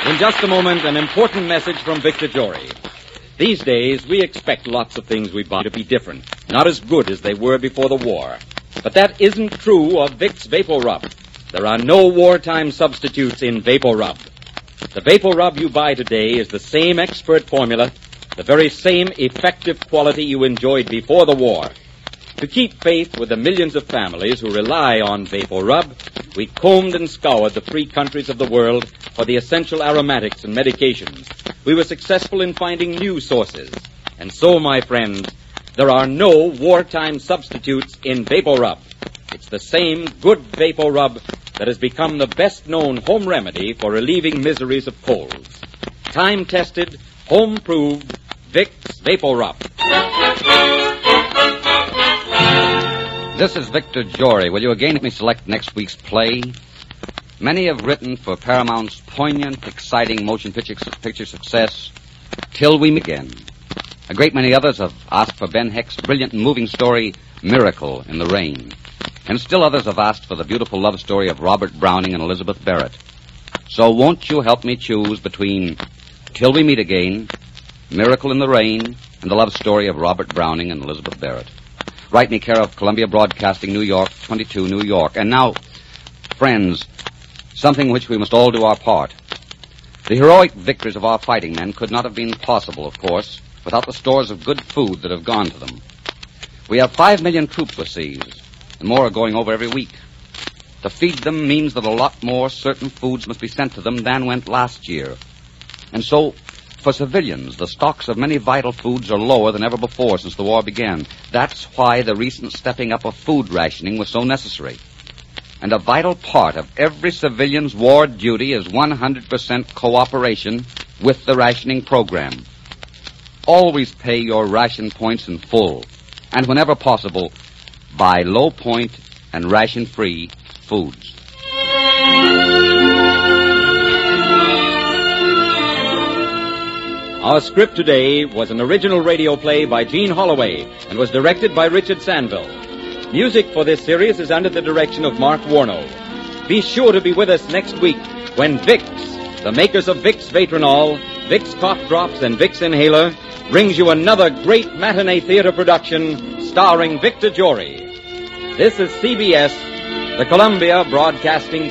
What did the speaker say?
In just a moment, an important message from Victor Jory. These days, we expect lots of things we buy to be different, not as good as they were before the war. But that isn't true of Vicks Vapor Rub. There are no wartime substitutes in Vapor Rub. The Vapor Rub you buy today is the same expert formula, the very same effective quality you enjoyed before the war. To keep faith with the millions of families who rely on Vapor Rub, we combed and scoured the free countries of the world for the essential aromatics and medications. We were successful in finding new sources. And so, my friends, there are no wartime substitutes in Vapor Rub. It's the same good Vapor Rub that has become the best-known home remedy for relieving miseries of colds. Time-tested, home-proved Vicks Vapor Rub. This is Victor Jory. Will you again let me select next week's play? Many have written for Paramount's poignant, exciting motion picture success, Till We Meet Again. A great many others have asked for Ben Hecht's brilliant and moving story, Miracle in the Rain. And still others have asked for the beautiful love story of Robert Browning and Elizabeth Barrett. So won't you help me choose between Till We Meet Again, Miracle in the Rain, and the love story of Robert Browning and Elizabeth Barrett? Write me care of Columbia Broadcasting, New York, 22, New York. And now, friends, something which we must all do our part. The heroic victories of our fighting men could not have been possible, of course, without the stores of good food that have gone to them. We have 5 million troops overseas, and more are going over every week. To feed them means that a lot more certain foods must be sent to them than went last year. And so, for civilians, the stocks of many vital foods are lower than ever before since the war began. That's why the recent stepping up of food rationing was so necessary. And a vital part of every civilian's war duty is 100% cooperation with the rationing program. Always pay your ration points in full, and whenever possible, buy low-point and ration-free foods. Our script today was an original radio play by Gene Holloway and was directed by Richard Sandville. Music for this series is under the direction of Mark Warno. Be sure to be with us next week when Vicks, the makers of Vicks Vatronol, Vicks Cough Drops, and Vicks Inhaler, brings you another great matinee theater production starring Victor Jory. This is CBS, the Columbia Broadcasting